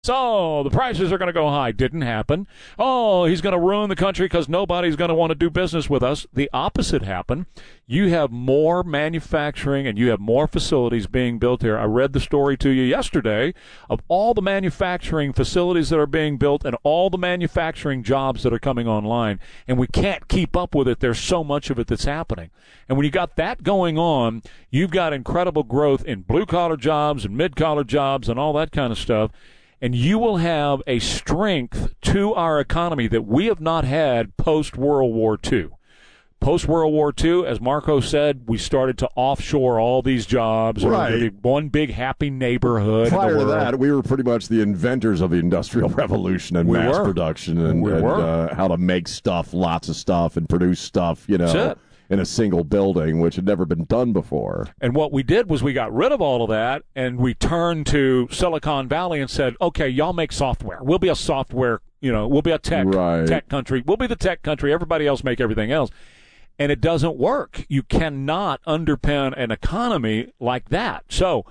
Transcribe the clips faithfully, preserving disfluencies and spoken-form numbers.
Oh, the prices are going to go high. Didn't happen. Oh, he's going to ruin the country because nobody's going to want to do business with us. The opposite happened. You have more manufacturing and you have more facilities being built here. I read the story to you yesterday of all the manufacturing facilities that are being built and all the manufacturing jobs that are coming online, and we can't keep up with it. There's so much of it that's happening. And when you got that going on, you've got incredible growth in blue-collar jobs and mid-collar jobs and all that kind of stuff. And you will have a strength to our economy that we have not had post-World War Two. Post-World War Two, as Marco said, we started to offshore all these jobs. Right. One big happy neighborhood. Prior in the to world. that, we were pretty much the inventors of the Industrial Revolution and We mass were. production and, We and were. uh, how to make stuff, lots of stuff, and produce stuff, you know, That's it. in a single building, which had never been done before. And what we did was we got rid of all of that, and we turned to Silicon Valley and said, okay, y'all make software. We'll be a software, you know, we'll be a tech, Right. tech country. We'll be the tech country. Everybody else make everything else. And it doesn't work. You cannot underpin an economy like that. So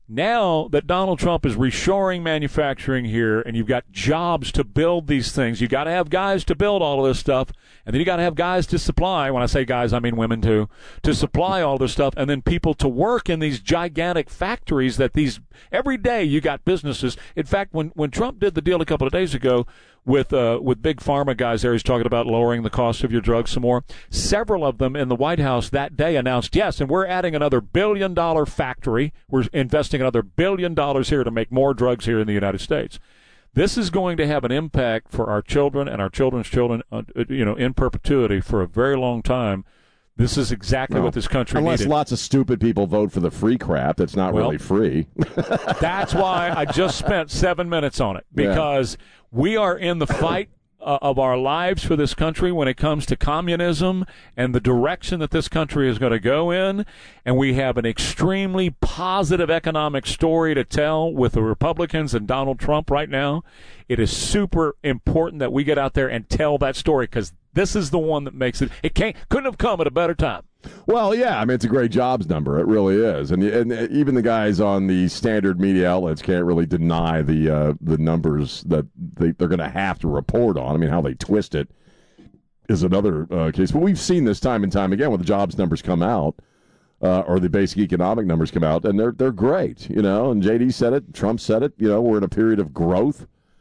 now that Donald Trump is reshoring manufacturing here and you've got jobs to build these things, you got to have guys to build all of this stuff, and then you got to have guys to supply. When I say guys, I mean women too, to supply all this stuff, and then people to work in these gigantic factories that these every day you got businesses. In fact, when when Trump did the deal a couple of days ago with uh, with big pharma guys there, he's talking about lowering the cost of your drugs some more. Several of them in the White House that day announced, yes, and we're adding another billion dollar factory. We're investing another billion dollars here to make more drugs here in the United States. This is going to have an impact for our children and our children's children, uh, you know, in perpetuity for a very long time. This is exactly Well, what this country Unless needed. lots of stupid people vote for the free crap that's not Well, really free. That's why I just spent seven minutes on it, because yeah. we are in the fight uh, of our lives for this country when it comes to communism and the direction that this country is going to go in. And we have an extremely positive economic story to tell with the Republicans and Donald Trump right now. It is super important that we get out there and tell that story, because this is the one that makes it. It can't couldn't have come at a better time. Well, yeah, I mean, it's a great jobs number. It really is. And and even the guys on the standard media outlets can't really deny the uh, the numbers that they, they're going to have to report on. I mean, how they twist it is another uh, case. But we've seen this time and time again when the jobs numbers come out uh, or the basic economic numbers come out, and they're they're great, you know. And J D said it. Trump said it. You know, we're in a period of growth.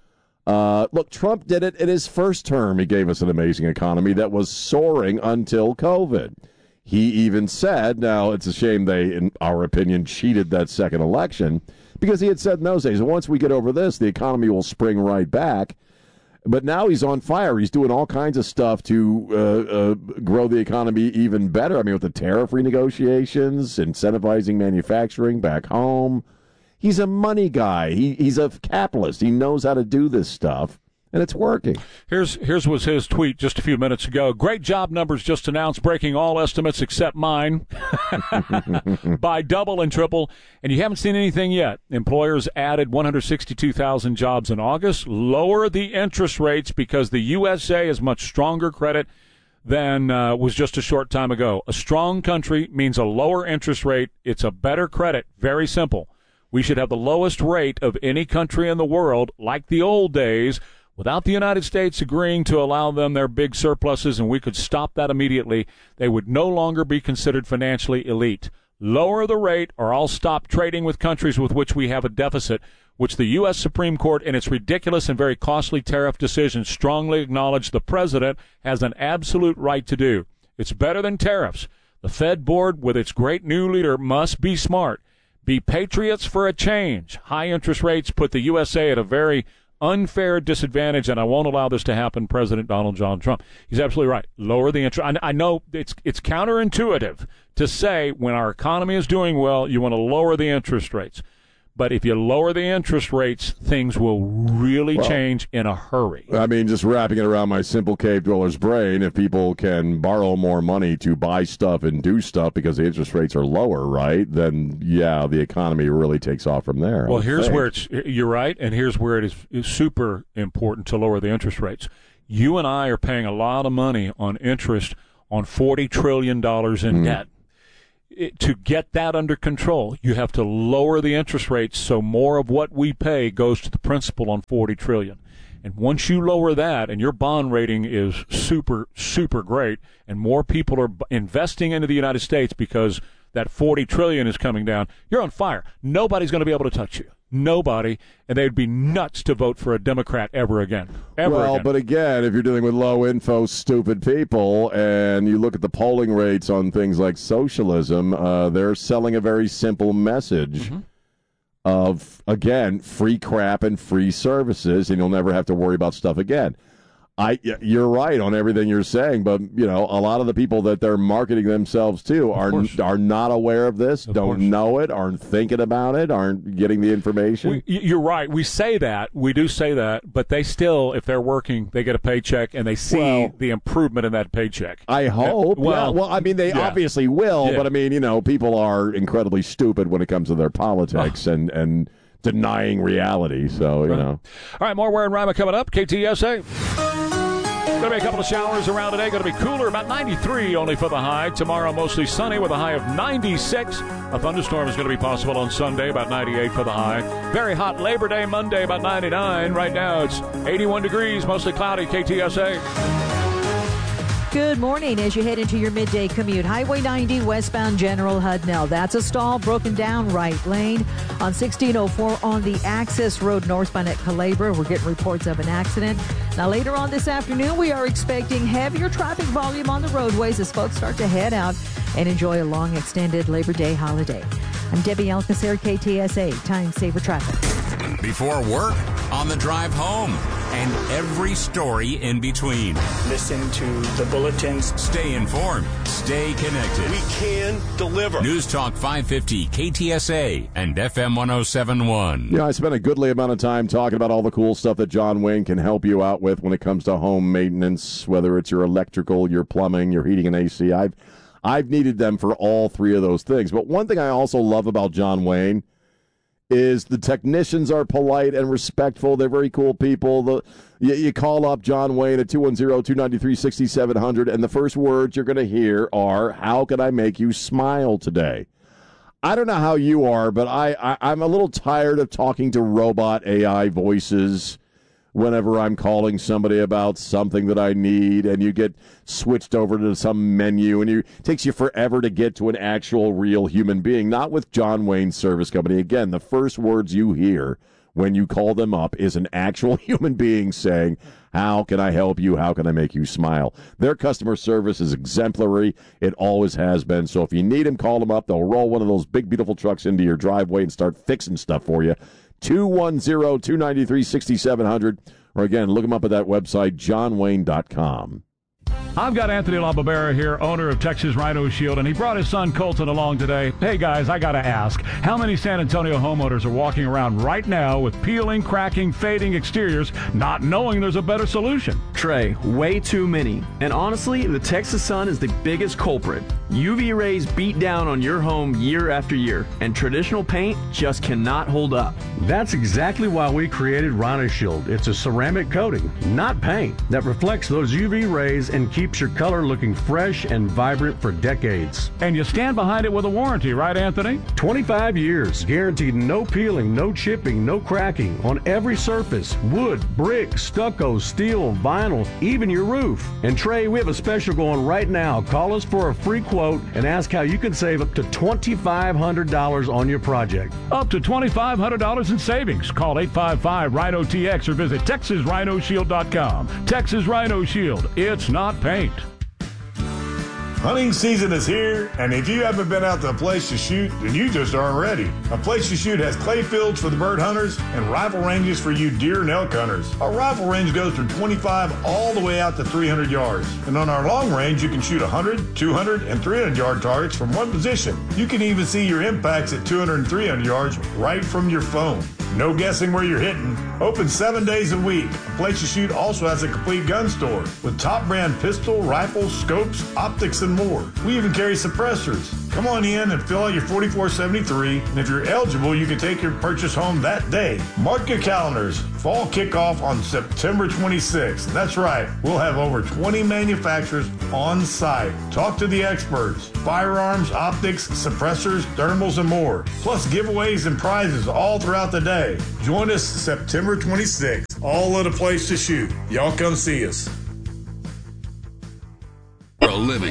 Uh, look, Trump did it in his first term. He gave us an amazing economy that was soaring until COVID. He even said, now it's a shame they, in our opinion, cheated that second election, because he had said in those days, once we get over this, the economy will spring right back. But now he's on fire. He's doing all kinds of stuff to uh, uh, grow the economy even better. I mean, with the tariff renegotiations, incentivizing manufacturing back home. He's a money guy. He He's a capitalist. He knows how to do this stuff. And it's working. Here's here's was his tweet just a few minutes ago. Great job numbers just announced, breaking all estimates except mine by double and triple. And you haven't seen anything yet. Employers added one hundred sixty-two thousand jobs in August. Lower the interest rates because the U S A has much stronger credit than uh, was just a short time ago. A strong country means a lower interest rate. It's a better credit. Very simple. We should have the lowest rate of any country in the world, like the old days, without the United States agreeing to allow them their big surpluses, and we could stop that immediately. They would no longer be considered financially elite. Lower the rate, or I'll stop trading with countries with which we have a deficit, which the U S Supreme Court, in its ridiculous and very costly tariff decision, strongly acknowledged the president has an absolute right to do. It's better than tariffs. The Fed board, with its great new leader, must be smart. Be patriots for a change. High interest rates put the U S A at a very unfair disadvantage, and I won't allow this to happen, President Donald John Trump. He's absolutely right. Lower the interest. I, I know it's it's counterintuitive to say when our economy is doing well, you want to lower the interest rates. But if you lower the interest rates, things will really well, change in a hurry. I mean, just wrapping it around my simple cave dweller's brain, if people can borrow more money to buy stuff and do stuff because the interest rates are lower, right, then, yeah, the economy really takes off from there. Well, here's think. where it's – you're right, and here's where it is, is super important to lower the interest rates. You and I are paying a lot of money on interest on forty trillion dollars in mm. debt. it, to get that under control, you have to lower the interest rates so more of what we pay goes to the principal on forty trillion dollars. And once you lower that and your bond rating is super, super great, and more people are investing into the United States because that forty trillion dollars is coming down, you're on fire. Nobody's going to be able to touch you. Nobody. And they'd be nuts to vote for a Democrat ever again. Ever well, again. But again, if you're dealing with low-info, stupid people, and you look at the polling rates on things like socialism, uh, they're selling a very simple message. Mm-hmm. Of, again, free crap and free services, and you'll never have to worry about stuff again. I, you're right on everything you're saying, but, you know, a lot of the people that they're marketing themselves to are are not aware of this, of don't course. know it, aren't thinking about it, aren't getting the information. We, you're right. We say that. We do say that, but they still, if they're working, they get a paycheck, and they see well, the improvement in that paycheck. I hope. Well, yeah, well I mean, they yeah. obviously will, yeah. but, I mean, you know, people are incredibly stupid when it comes to their politics, oh. and, and denying reality, so, you right. know. All right, more Ware and Rima coming up. K T S A. Going to be a couple of showers around today. Going to be cooler, about ninety-three only for the high. Tomorrow, mostly sunny with a high of ninety-six. A thunderstorm is going to be possible on Sunday, about ninety-eight for the high. Very hot Labor Day Monday, about ninety-nine. Right now, it's eighty-one degrees, mostly cloudy. K T S A. Good morning. As you head into your midday commute, Highway ninety westbound General Hudnell. That's a stall, broken down right lane. On sixteen oh four on the Access Road northbound at Calabria, we're getting reports of an accident. Now later on this afternoon, we are expecting heavier traffic volume on the roadways as folks start to head out and enjoy a long extended Labor Day holiday. I'm Debbie Alcacer, K T S A, Time Saver Traffic. Before work, on the drive home, and every story in between. Listen to the bulletins. Stay informed. Stay connected. We can deliver. News Talk five fifty, K T S A, and F M one oh seven point one. Yeah, I spent a goodly amount of time talking about all the cool stuff that John Wayne can help you out with when it comes to home maintenance, whether it's your electrical, your plumbing, your heating and A C. I've, I've needed them for all three of those things. But one thing I also love about John Wayne is the technicians are polite and respectful. They're very cool people. The, you, you call up John Wayne at two one zero, two nine three, six seven zero zero, and the first words you're going to hear are, how can I make you smile today? I don't know how you are, but I, I, I'm a little tired of talking to robot A I voices whenever I'm calling somebody about something that I need, and you get switched over to some menu, and you, it takes you forever to get to an actual real human being. Not with John Wayne's service company. Again, the first words you hear when you call them up is an actual human being saying, how can I help you? How can I make you smile? Their customer service is exemplary. It always has been. So if you need them, call them up. They'll roll one of those big, beautiful trucks into your driveway and start fixing stuff for you. two one zero, two nine three, six seven zero zero, or again, look them up at that website, john wayne dot com. I've got Anthony LaBarbera here, owner of Texas Rhino Shield, and he brought his son Colton along today. Hey, guys, I got to ask, how many San Antonio homeowners are walking around right now with peeling, cracking, fading exteriors, not knowing there's a better solution? Trey, way too many. And honestly, the Texas sun is the biggest culprit. U V rays beat down on your home year after year, and traditional paint just cannot hold up. That's exactly why we created Rhino Shield. It's a ceramic coating, not paint, that reflects those U V rays and keeps your color looking fresh and vibrant for decades. And you stand behind it with a warranty, right, Anthony? twenty-five years, guaranteed no peeling, no chipping, no cracking on every surface, wood, brick, stucco, steel, vinyl, even your roof. And Trey, we have a special going right now. Call us for a free quote and ask how you can save up to twenty-five hundred dollars on your project. Up to twenty-five hundred dollars in savings. Call eight five five, Rhino T X or visit texas rhino shield dot com. Texas Rhino Shield. It's not paint. Hunting season is here, and if you haven't been out to a place to shoot, then you just aren't ready. A Place to Shoot has clay fields for the bird hunters and rifle ranges for you deer and elk hunters. Our rifle range goes from twenty-five all the way out to three hundred yards. And on our long range, you can shoot one hundred, two hundred, and three hundred yard targets from one position. You can even see your impacts at two hundred and three hundred yards right from your phone. No guessing where you're hitting. Open seven days a week. A Place to Shoot also has a complete gun store with top brand pistol, rifles, scopes, optics, and more. We even carry suppressors. Come on in and fill out your forty-four seventy-three, and if you're eligible, you can take your purchase home that day. Mark your calendars. Fall kickoff on September twenty-sixth. That's right. We'll have over twenty manufacturers on site. Talk to the experts. Firearms, optics, suppressors, thermals, and more. Plus giveaways and prizes all throughout the day. Join us September twenty-sixth. All at a place to shoot. Y'all come see us. For a living.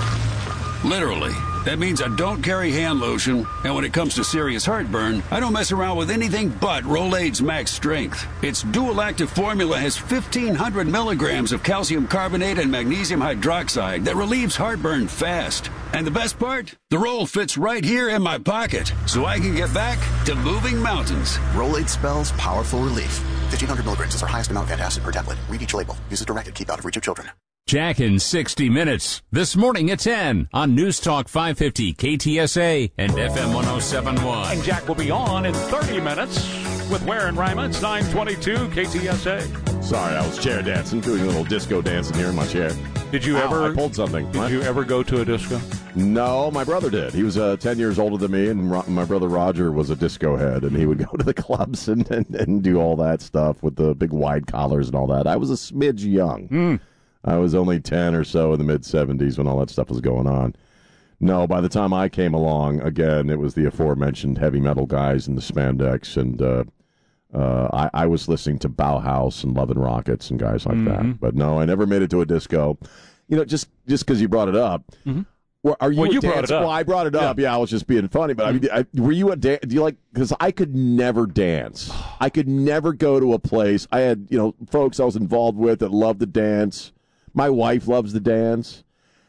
Literally. That means I don't carry hand lotion, and when it comes to serious heartburn, I don't mess around with anything but Rolaids Max Strength. Its dual-active formula has fifteen hundred milligrams of calcium carbonate and magnesium hydroxide that relieves heartburn fast. And the best part? The roll fits right here in my pocket, so I can get back to moving mountains. Rolaids spells powerful relief. fifteen hundred milligrams is our highest amount of antacid per tablet. Read each label. Use as directed. Keep out of reach of children. Jack in sixty minutes. This morning at ten on News Talk five fifty K T S A and F M one oh seven point one. And Jack will be on in thirty minutes with Ware and Ryman. It's nine twenty-two K T S A. Sorry, I was chair dancing, doing a little disco dancing here in my chair. Did you Ow, ever? I pulled something. Did what? you ever go to a disco? No, my brother did. He was uh, ten years older than me, and Ro- my brother Roger was a disco head, and he would go to the clubs and, and, and do all that stuff with the big wide collars and all that. I was a smidge young. Mm. I was only ten or so in the mid-seventies when all that stuff was going on. No, by the time I came along, again, it was the aforementioned heavy metal guys and the spandex, and uh, uh, I, I was listening to Bauhaus and Love and Rockets and guys like Mm-hmm. that. But no, I never made it to a disco. You know, just just because you brought it up. Mm-hmm. Well, are you Well, a you dance- brought it up. Well, I brought it Yeah. up. Yeah, I was just being funny. But I mean, I, were you a dan- do you like? Because I could never dance. I could never go to a place. I had you know folks I was involved with that loved to dance. My wife loves to dance,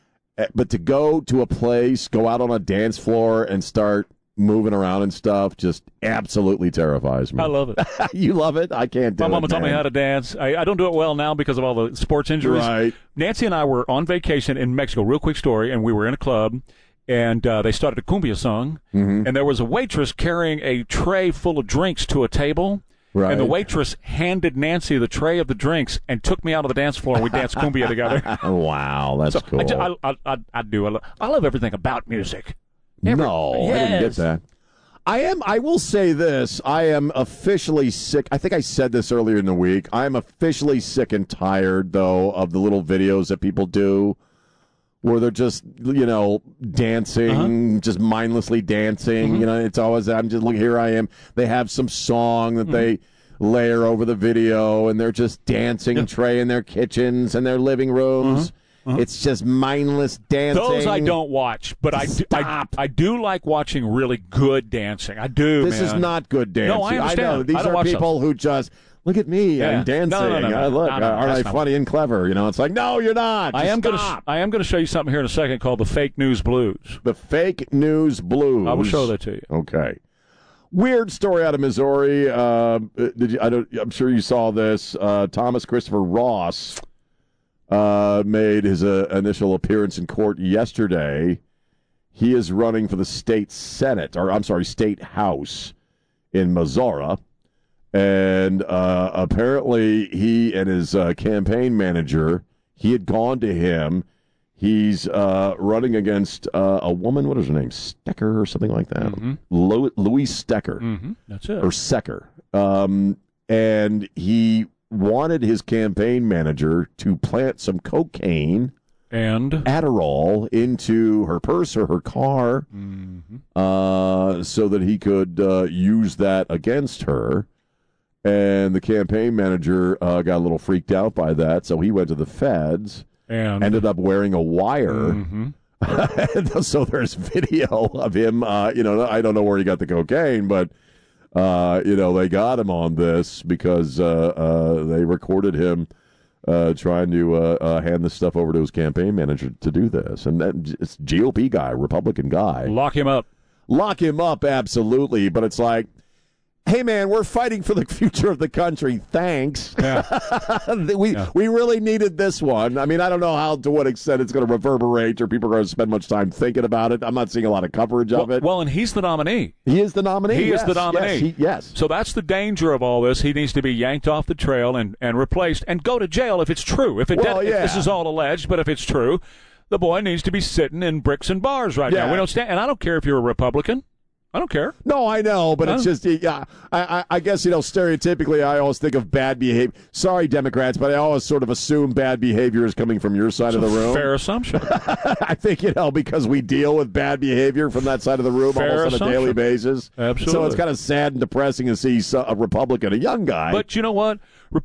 but to go to a place, go out on a dance floor, and start moving around and stuff just absolutely terrifies me. I love it. You love it? I can't do My it. mama taught me man. how to dance. I, I don't do it well now because of all the sports injuries. Right. Nancy and I were on vacation in Mexico. Real quick story, and we were in a club, and uh, they started a cumbia song, Mm-hmm. and there was a waitress carrying a tray full of drinks to a table. Right. And the waitress handed Nancy the tray of the drinks and took me out of the dance floor, and we danced cumbia together. Wow, that's So cool. I, ju- I, I, I, I do. I love, I love everything about music. Every- No, I didn't get Yes. that. I am. I will say this. I am officially sick. I think I said this earlier in the week. I am officially sick and tired, though, of the little videos that people do where they're just, you know, dancing, Uh-huh. just mindlessly dancing. Mm-hmm. You know, it's always, I'm just, look, here I am. They have some song that Mm-hmm. they layer over the video, and they're just dancing, Trey, in their kitchens and their living rooms. Uh-huh. It's just mindless dancing. Those I don't watch, but I do, I, Stop. I do like watching really good dancing. I do, This man. is not good dancing. No, I understand. know. These I don't are watch people who just, look at me, Yeah. I'm dancing. No, no, no, no. Uh, look, No, no, aren't I that's not funny and clever? You know, it's like, no, you're not. I Just am going to stop. I am going to show you something here in a second called the fake news blues. The fake news blues. I will show that to you. Okay. Weird story out of Missouri. Uh, did you? I don't. I'm sure you saw this. Uh, Thomas Christopher Ross uh, made his uh, initial appearance in court yesterday. He is running for the state senate, or I'm sorry, state house in Missouri, and uh, apparently he and his uh, campaign manager, he had gone to him. He's uh, running against uh, a woman. What is her name? Stecker or something like that. Mm-hmm. Lo- Louise Stecker Mm-hmm. That's it. or Secker. Um, and he wanted his campaign manager to plant some cocaine, And Adderall, into her purse or her car, mm-hmm. uh, so that he could uh, use that against her. And the campaign manager uh, got a little freaked out by that, so he went to the feds. and Ended up wearing a wire. Mhm. So there's video of him. Uh, you know, I don't know where he got the cocaine, but uh, you know, they got him on this because uh, uh, they recorded him uh, trying to uh, uh, hand this stuff over to his campaign manager to do this, and that, it's G O P guy, Republican guy. lock him up. Lock him up, absolutely. But it's like, hey, man, we're fighting for the future of the country. Thanks. Yeah. we Yeah. we really needed this one. I mean, I don't know how to what extent it's going to reverberate or people are going to spend much time thinking about it. I'm not seeing a lot of coverage of Well, it. well, and he's the nominee. he is the nominee. He yes, is the nominee. Yes, he- yes. So that's the danger of all this. He needs to be yanked off the trail and, and replaced and go to jail if it's true. If it Well, did, if yeah. this is all alleged, but if it's true, the boy needs to be sitting in bricks and bars right Yeah. now. We don't stand, and I don't care if you're a Republican. I don't care. No, I know, but No. it's just, yeah, I, I, I guess, you know, stereotypically, I always think of bad behavior. Sorry, Democrats, but I always sort of assume bad behavior is coming from your side It's of the a room. fair assumption. I think, you know, because we deal with bad behavior from that side of the room Fair almost on a daily assumption. basis. Absolutely. So it's kind of sad and depressing to see so- a Republican, a young guy. But you know what?